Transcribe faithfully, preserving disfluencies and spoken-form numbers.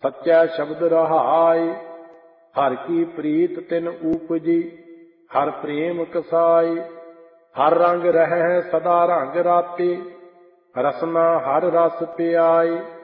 सच्चा शब्द रहाय। हर की प्रीत तिन ऊपजी, हर प्रेम कसाय। हर रंग रह सदा रंग राते, रसना हर रस प्याय।